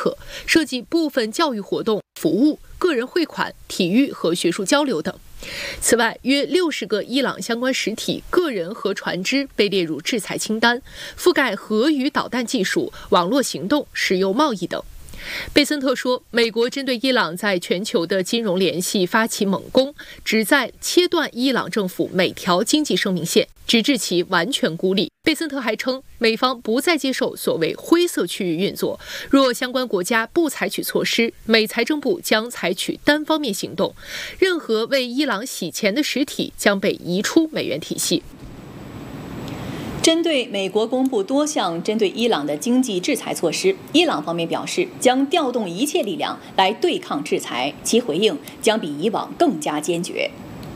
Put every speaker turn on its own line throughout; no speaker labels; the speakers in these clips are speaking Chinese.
可，涉及部分教育活动、服务、个人汇款、体育和学术交流等。此外，约60个伊朗相关实体、个人和船只被列入制裁清单，覆盖核与导弹技术、网络行动、石油贸易等。贝森特说，美国针对伊朗在全球的金融联系发起猛攻，旨在切断伊朗政府每条经济生命线，直至其完全孤立。贝森特还称，美方不再接受所谓灰色区域运作，若相关国家不采取措施，美财政部将采取单方面行动，任何为伊朗洗钱的实体将被移出美元体系。
针对美国公布多项针对伊朗的经济制裁措施，伊朗方面表示将调动一切力量来对抗制裁，其回应将比以往更加坚决。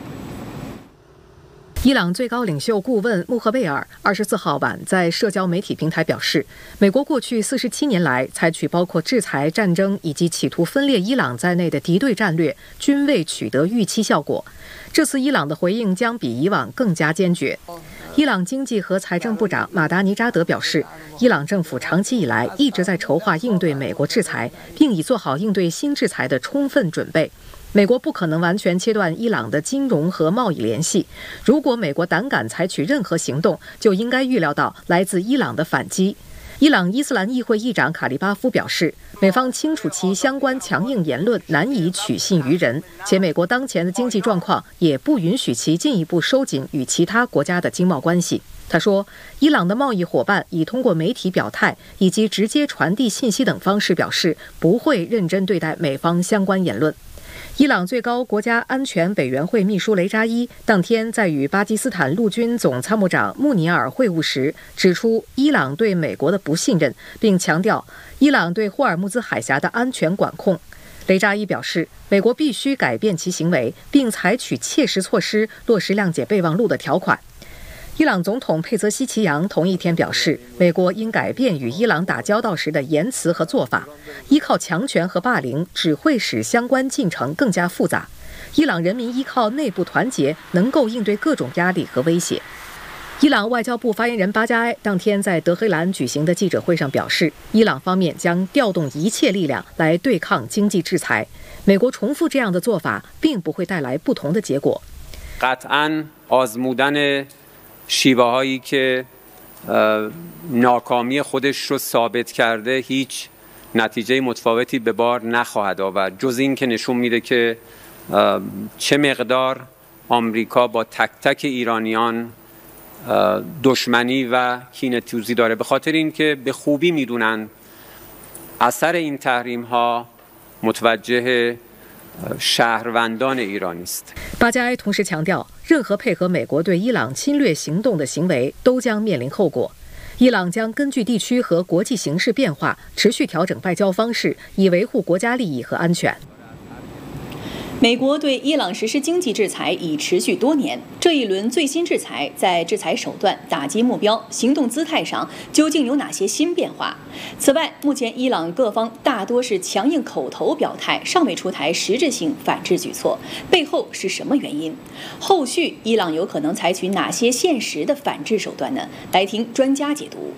伊朗最高领袖顾问穆赫贝尔24号晚在社交媒体平台表示，美国过去47年来采取包括制裁、战争以及企图分裂伊朗在内的敌对战略，均未取得预期效果。这次伊朗的回应将比以往更加坚决。伊朗经济和财政部长马达尼扎德表示，伊朗政府长期以来一直在筹划应对美国制裁，并已做好应对新制裁的充分准备。美国不可能完全切断伊朗的金融和贸易联系。如果美国胆敢采取任何行动，就应该预料到来自伊朗的反击。伊朗伊斯兰议会议长卡利巴夫表示，美方清楚其相关强硬言论难以取信于人，且美国当前的经济状况也不允许其进一步收紧与其他国家的经贸关系。他说，伊朗的贸易伙伴已通过媒体表态以及直接传递信息等方式表示，不会认真对待美方相关言论。伊朗最高国家安全委员会秘书雷扎伊当天在与巴基斯坦陆军总参谋长穆尼尔会晤时，指出伊朗对美国的不信任，并强调伊朗对霍尔木兹海峡的安全管控。雷扎伊表示，美国必须改变其行为，并采取切实措施落实谅解备忘录的条款。伊朗总统佩泽希奇扬同一天表示，美国应改变与伊朗打交道时的言辞和做法，依靠强权和霸凌只会使相关进程更加复杂。伊朗人民依靠内部团结，能够应对各种压力和威胁。伊朗外交部发言人巴加埃当天在德黑兰举行的记者会上表示，伊朗方面将调动一切力量来对抗经济制裁。美国重复这样的做法，并不会带来不同的结果。
شیوه‌هایی که ناکامی خودش رو ثابت کرده هیچ نتیجه متفاوتی به بار نخواهد آورد جز این که نشون میده که چه مقدار آمریکا با تک تک ایرانیان دشمنی و کینه‌توزی داره به خاطر اینکه به خوبی میدونن اثر این تحریم‌ها متوجه شهروندان ایرانی است。
巴加埃同时强调，任何配合美国对伊朗侵略行动的行为都将面临后果。伊朗将根据地区和国际形势变化，持续调整外交方式，以维护国家利益和安全。
美国对伊朗实施经济制裁已持续多年，这一轮最新制裁在制裁手段、打击目标、行动姿态上究竟有哪些新变化？此外，目前伊朗各方大多是强硬口头表态，尚未出台实质性反制举措，背后是什么原因？后续伊朗有可能采取哪些现实的反制手段呢？来听专家解读。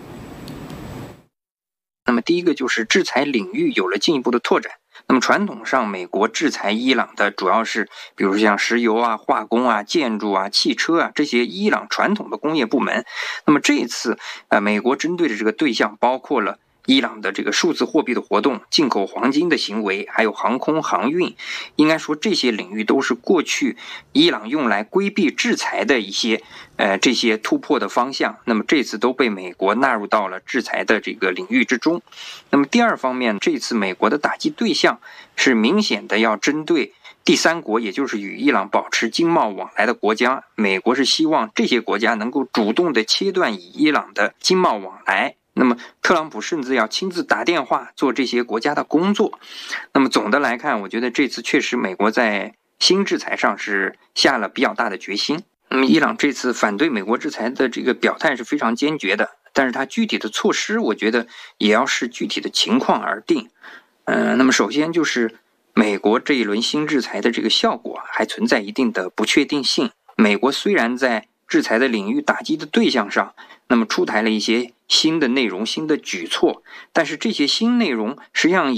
那么第一个就是制裁领域有了进一步的拓展。那么传统上，美国制裁伊朗的主要是，比如像石油啊、化工啊、建筑啊、汽车啊这些伊朗传统的工业部门。那么这一次，美国针对的这个对象包括了伊朗的这个数字货币的活动、进口黄金的行为，还有航空航运。应该说这些领域都是过去伊朗用来规避制裁的一些这些突破的方向。那么这次都被美国纳入到了制裁的这个领域之中。那么第二方面，这次美国的打击对象是明显的要针对第三国，也就是与伊朗保持经贸往来的国家。美国是希望这些国家能够主动的切断与伊朗的经贸往来。那么特朗普甚至要亲自打电话做这些国家的工作。那么总的来看，我觉得这次确实美国在新制裁上是下了比较大的决心。那么伊朗这次反对美国制裁的这个表态是非常坚决的，但是它具体的措施我觉得也要视具体的情况而定。那么首先就是美国这一轮新制裁的这个效果还存在一定的不确定性。美国虽然在制裁的领域打击的对象上，那么出台了一些新的内容、新的举措，但是这些新内容实际上